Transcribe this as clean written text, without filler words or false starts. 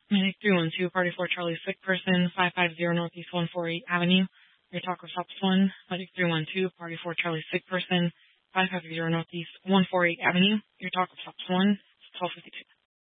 Medic 312, Party 4 Charlie, sick person, 550 Northeast 148 Avenue. Your talk was Stops 1. Medic 312, Party 4 Charlie, sick person, 550 Northeast 148 Avenue. Your talk was Stops 1, 1252.